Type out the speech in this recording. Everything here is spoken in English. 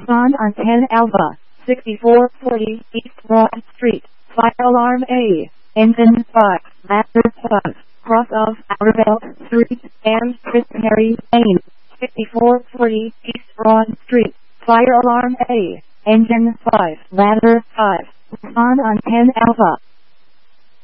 Respond on 10 Alpha, 6440 East Broad Street. Fire alarm A. Engine 5, Ladder 5, cross of Arabelle Street and Christenary Lane. 6440 East Broad Street. Fire alarm A. Engine 5, Ladder 5. Respond on 10 Alpha.